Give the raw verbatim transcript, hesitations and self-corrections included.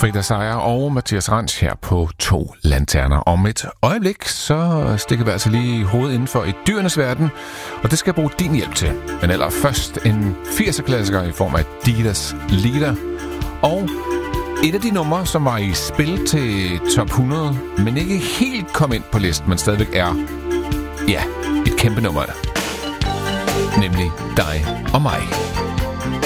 Frida Seier og Mathias Ranch her på To Lanterner. Om et øjeblik, så stikker vi altså lige hovedet inden for i dyrenes verden, og det skal jeg bruge din hjælp til. Men allerførst en firser-klassiker i form af Didas Lieder, og et af de numre, som var i spil til top hundrede, men ikke helt kom ind på listen, men stadigvæk er, ja, et kæmpe nummer. Nemlig Dig og mig.